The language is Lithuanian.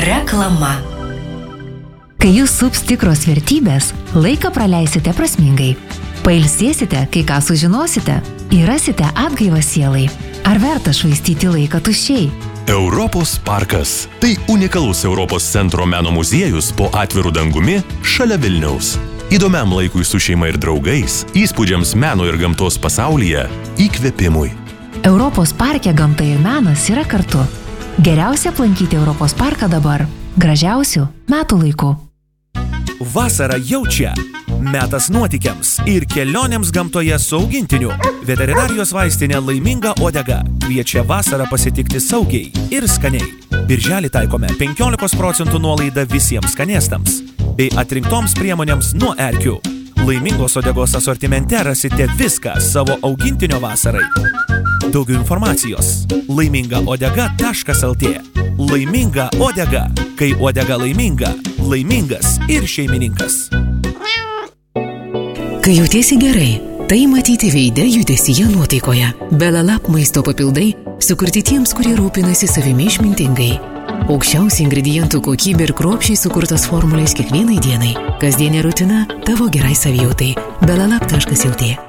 Reklama. Kai jūs sups tikros vertybės, laiką praleisite prasmingai. Pailsėsite, kai ką sužinosite, įrasite atgaivą sielai. Ar verta švaistyti laiką tuščiai? Europos parkas. Tai unikalus Europos centro meno muziejus po atviru dangumi šalia Vilniaus. Įdomiam laikui su šeima ir draugais, įspūdžiams meno ir gamtos pasaulyje, įkvėpimui. Europos parke gamta ir menas yra kartu. Geriausia aplankyti Europos parką dabar. Gražiausių metų laikų. Vasara jau čia. Metas nuotykiams ir kelionėms gamtoje su augintiniu. Veterinarijos vaistinė Laiminga uodega kviečia vasarą pasitikti saugiai ir skaniai. Birželį taikome 15% nuolaidą visiems skanėstams bei atrinktoms priemonėms nuo erkių. Laimingos uodegos asortimente rasite viską savo augintinio vasarai. Daugiau informacijos laimingaodega.lt. Laiminga uodega. Kai uodega laiminga, laimingas ir šeimininkas. Kai jautiesi gerai, tai matyti veide, judesyje, nuotaikoje. Belalab maisto papildai sukurti tiems, kurie rūpinasi savimi išmintingai. Aukščiausia ingredientų kokybė ir kruopščiai sukurtas formulės kiekvienai dienai. Kasdienė rutina tavo gerai savijautai. Belalab.lt.